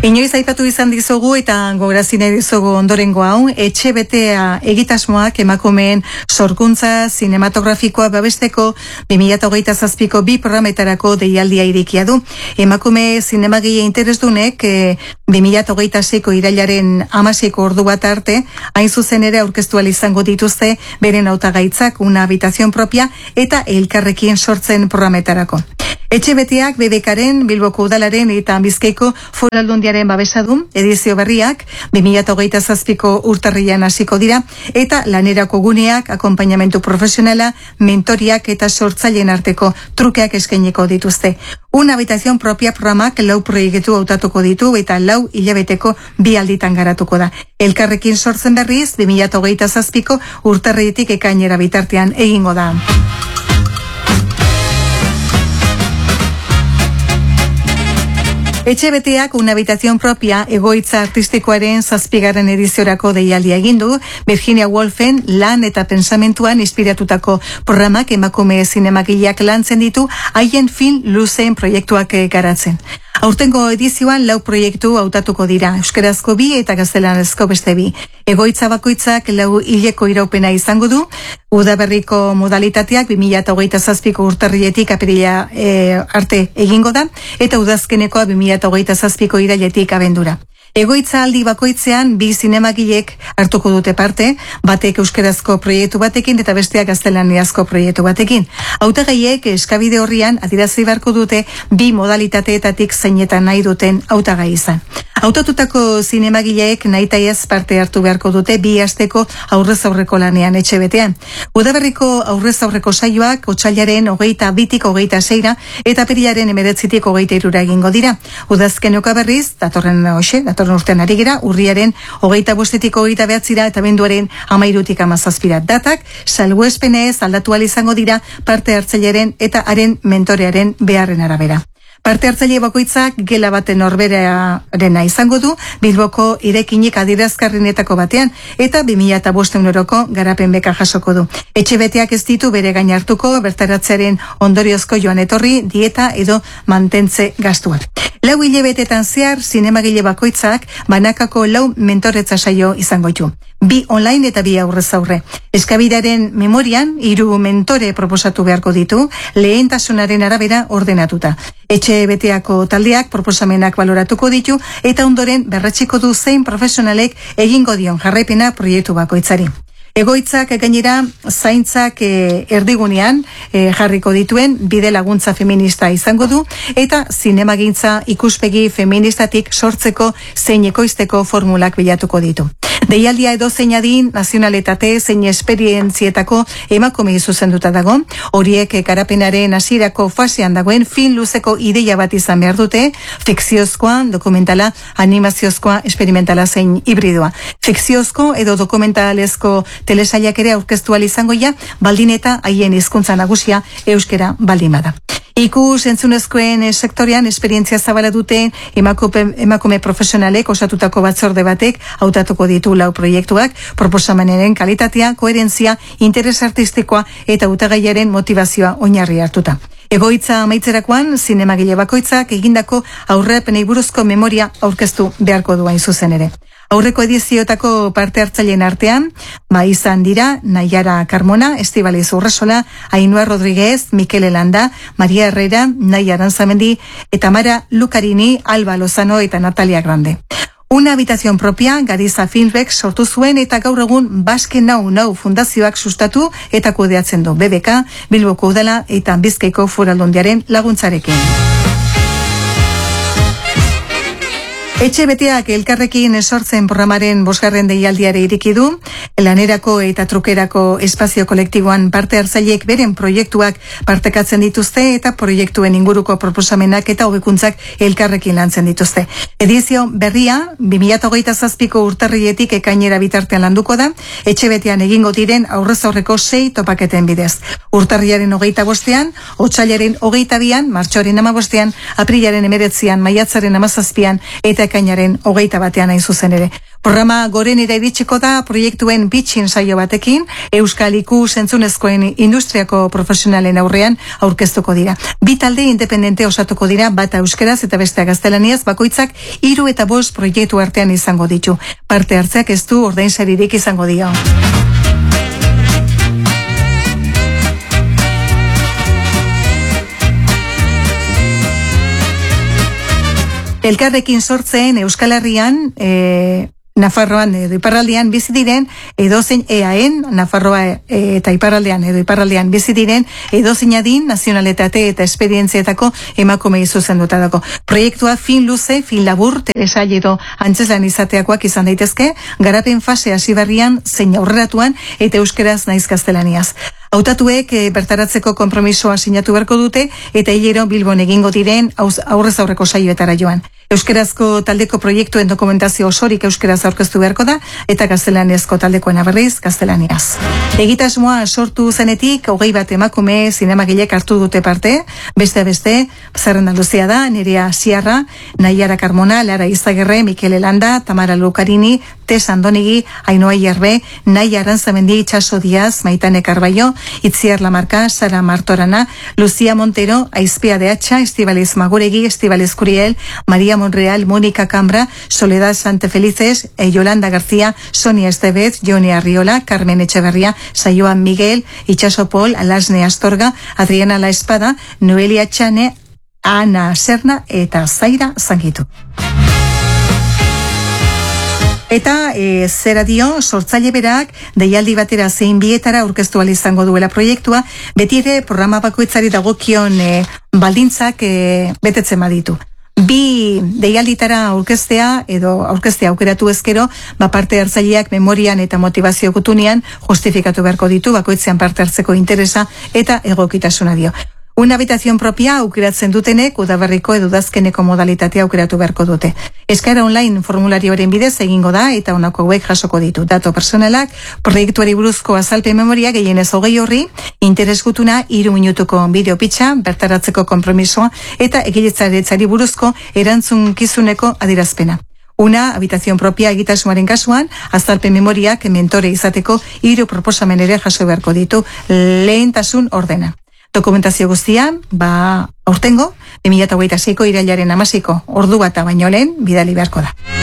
Inoiz aipatu izan dizugu eta gogorazi nahi dizugu ondorengo hau, etxe betea egitasmoak emakumeen sorkuntza sinematografikoa babesteko 2027ko 2 programetarako deialdia irekia du. Emakume zinemagile interesdunek 2026ko irailaren 16ko ordu bat arte, hain zuzen ere aurkeztu ahal izango dituzte beren hautagaitzak una habitación propia eta elkarrekin sortzen programetarako. Etxe beteak BBKaren, Bilboko Udalaren eta Bizkaiko Foru Aldundiaren babesa du, edizio berriak 2027ko urtarrilean hasiko dira eta lanerako guneak, akonpainamentu profesionala, mentoriak eta sortzaileen arteko trukeak eskainiko dituzte. Una habitación propia programak 4 proiektu hautatuko ditu eta 4 hilabeteko 2 alditan garatuko da. Elkarrekin sortzen berriz 2027ko urtarriletik ekainera bitartean egingo da. Etxe beteak una habitación propia egoitza artistikoaren 7. ediziorako deialdia egin du, Virginia Woolfen lan eta pensamentuan inspiratutako programak emakume zinemagileak lantzen ditu haien film luzeen proiektuak garatzen. Aurtengo edizioan 4 proiektu hautatuko dira, euskarazko 2 eta gaztelanezko beste 2. Egoitza bakoitzak 4 hileko iraupena izango du, udaberriko modalitateak 2027ko urtarriletik apirila arte egingo da, eta udazkenekoa 2027ko irailetik abendura. Egoitza aldi bakoitzean 2 zinemagilek hartuko dute parte, batek euskarazko proiektu batekin eta besteak gaztelaniazko proiektu batekin. Hautagaiek eskabide horrian adierazi beharko dute 2 modalitateetatik zeinetan nahi duten hautagai izan. Hautatutako zinemagileek nahitaiez parte hartu beharko dute 2 asteko aurrez aurreko lanean etxe betean. Udaberriko aurrez aurreko saioak otsailaren 22tik 26ra eta apirilaren 19tik 23ra egingo dira. Udazkeneko berriz, datorren urtean ari gira, urriaren 25tik 29ra eta abenduaren 13tik 17ra. Datak salbuespenez aldatu ahal izango dira parte hartzaileren eta haren mentorearen beharren arabera. Parte hartzaile bakoitzak gela baten norberarena izango du, Bilboko irekinik adierazgarrienetako batean, eta 2005 euroko garapen beka jasoko du. Etxe beteak ez ditu bere gain hartuko, bertaratzearen ondoriozko joan etorri, dieta edo mantentze gastuak. 4 hilabetetan zehar, zinemagile bakoitzak banakako 4 mentoretza saio izango ditu. 2 online eta 2 aurrez aurre. Eskabidaren memorian 3 mentore proposatu beharko ditu, lehentasunaren arabera ordenatuta. Etxe beteako taldeak proposamenak baloratuko ditu eta ondoren berretxiko du zein profesionalek egingo dion jarraipena proiektu bakoitzari. Egoitzak gainera zaintzak erdigunean jarriko dituen bide laguntza feminista izango du eta zinemagintza ikuspegi feministatik sortzeko zein ekoizteko formulak bilatuko ditu. Deialdia edo zein adin, nazionaletate, zein esperientzietako emakumei zuzenduta dago, horiek garapenaren hasierako fasean dagoen film luzeko ideia bat izan behar dute, fikziozkoa, dokumentala, animaziozkoa, experimentala zein hibridoa. Fikziozko edo dokumentalezko telesailak ere aurkeztu ahal izango ja, baldin eta haien hizkuntza nagusia euskera baldin bada. Ikus entzunezkoen sektorean esperientzia zabala duten emakume profesionalek osatutako batzorde batek hautatuko ditu 4 proiektuak, proposamenaren kalitatea, koherentzia, interes artistikoa eta hautagaiaren motivazioa oinarri hartuta. Egoitza amaitzerakoan, zinemagile bakoitzak egindako aurrepenei buruzko memoria aurkeztu beharko du hain zuzen ere. Aurreko ediziotako parte hartzaileen artean, izan dira Naiara Carmona, Estibaliz Urresola, Ainhoa Rodríguez, Mikel Elanda, Maria Herrera, Naia Aranzamendi, eta Mara Lucarini, Alba Lozano eta Natalia Grande. Una habitación propia, Gariza Filmbek sortu zuen eta gaur egun Baske Nau fundazioak sustatu eta kudeatzen du BBK, Bilboko Udala eta Bizkaiko Foru Aldundiaren laguntzarekin. Etxe beteak elkarrekin sortzen programaren 5. deialdiare ireki du, lanerako eta trukerako espazio kolektiboan parte hartzaileek beren proiektuak partekatzen dituzte eta proiektuen inguruko proposamenak eta hobekuntzak elkarrekin lantzen dituzte. Edizio berria 2027ko urtarriletik ekainera bitartean landuko da, etxe betean egingo diren aurrez aurreko 6 topaketen bidez. Urtarriaren 25ean, otsailaren 22ean, martxoaren 15ean, aprilaren 19ean, maiatzaren 17ean eta ekainaren 21 hain zuzen ere. Programa gorenera iritsiko da proiektuen bitxin saio batekin, Euskal Ikus entzunezkoen industriako profesionalen aurrean aurkeztuko dira. Bi talde independente osatuko dira, bata euskeraz eta bestea gaztelaniaz, bakoitzak 3 eta 5 proiektu artean izango ditu. Parte hartzeak ez du ordainsaririk izango dio. Elkarrekin sortzen Euskal Herrian, Nafarroan edo iparraldean bizi diren edozein EAen, Nafarroa eta iparraldean edo iparraldean bizi diren edozein adin, nazionalitate eta esperientzietako emakumei zuzendutako. Proiektua fin luze, fin labur, telesail edo antzeslan izateakoak izan daitezke, garapen fase hasi berrian zein aurreratuan eta euskeraz naiz gaztelaniaz. Hautatuek bertaratzeko konpromisoa sinatu beharko dute eta hilero Bilbon egingo diren aurrez aurreko saioetara joan. Euskerazko taldeko proiektuen dokumentazio osorik euskeraz aurkeztu beharko da eta gaztelaniazko taldekoen berriz gaztelaniaz. Egitasmoa sortu zenetik 21 emakume zinemagilek hartu dute parte, beste zerrenda luzea da, Nerea Siarra, Naiara Carmona, Lara Izagirre, Mikel Elanda, Tamara Lucarini, Tess Andonigi, Ainhoa Ierbe, Naia Aranzamendi, Itxaso Diaz, Maitane Carballo, Itziar Lamarca, Sara Martorana, Lucía Montero, Aizpia de Hacha, Estibaliz Maguregi, Estibaliz Curiel, María Monreal, Mónica Cambra, Soledad Santefelices, Yolanda García, Sonia Estevez, Joni Arriola, Carmen Echeverría, Saioan Miguel, Itxaso Pol, Alasne Astorga, Adriana La Espada, Noelia Txane, Ana Serna eta Zaira Zangitu. Eta zera dio, sortzaile berak, deialdi batera zein bietara aurkeztu ahal izango duela proiektua, beti ere programa bakoitzari dagokion baldintzak betetzen baditu. Bi deialditara aurkeztea edo aurkeztea aukeratu ezkero, parte hartzaileak memorian eta motivazio gutunean justifikatu beharko ditu, bakoitzean parte hartzeko interesa eta egokitasuna dio. Una habitación propia aukeratzen dutenek udaberriko edo udazkeneko modalitatea aukeratu beharko dute. Eskaera online formularioaren bidez egingo da eta honako hauek jasoko ditu. Dato personalak, proiektuari buruzko azalpen memoria gehienez 20 horri, interes gutuna 3 minutuko bideo pitxa, bertaratzeko konpromisoa eta egiletzaretzari buruzko erantzunkizuneko adierazpena. Una habitación propia egitasmoaren kasuan, azalpen memoriak mentore izateko 3 proposamen ere jaso beharko ditu, lehentasun ordena. Dokumentazio guztian, aurtengo, 2026ko irailaren 16ko ordu bata baino lehen bidali beharko da.